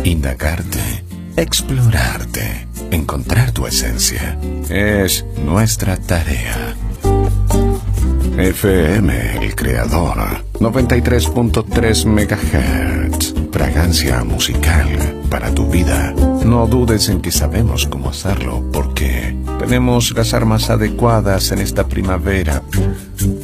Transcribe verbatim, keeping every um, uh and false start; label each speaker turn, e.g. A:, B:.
A: indagarte, explorarte, encontrar tu esencia. Es nuestra tarea. F M, el creador, noventa y tres punto tres megahertz. Fragancia musical para tu vida. No dudes en que sabemos cómo hacerlo, porque tenemos las armas adecuadas en esta primavera.